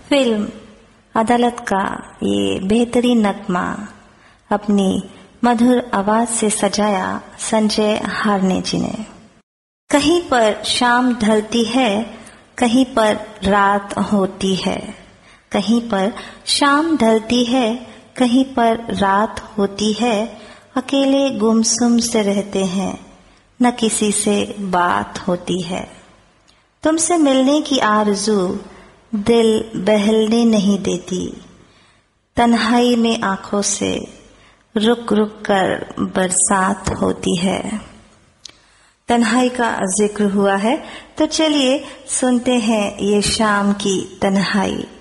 Film अदालत का ये बेहतरीन नगमा अपनी मधुर आवाज से सजाया संजय हारने जी ने। कहीं पर शाम ढलती है, कहीं पर रात होती है, कहीं पर शाम ढलती है, कहीं पर रात होती है। अकेले गुमसुम से रहते हैं, न किसी से बात होती है। तुमसे मिलने की आरज़ू दिल बहलने नहीं देती, तन्हाई में आंखों से रुक रुक कर बरसात होती है। तन्हाई का जिक्र हुआ है, तो चलिए सुनते हैं ये शाम की तन्हाई।